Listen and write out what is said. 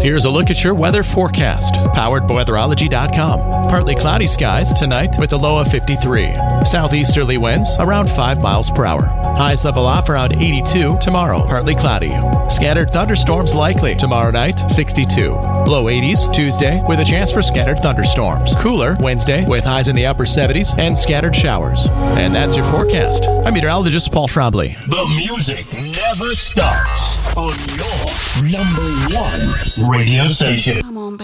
Here's a look at your weather forecast, powered by weatherology.com. Partly cloudy skies tonight with a low of 53. Southeasterly winds around 5 miles per hour. Highs level off around 82 tomorrow, partly cloudy. Scattered thunderstorms likely tomorrow night, 62. Low 80s Tuesday with a chance for scattered thunderstorms. Cooler Wednesday with highs in the upper 70s and scattered showers. And that's your forecast. I'm meteorologist Paul Trombley. The music never stops on your number one radio station. Come on, baby.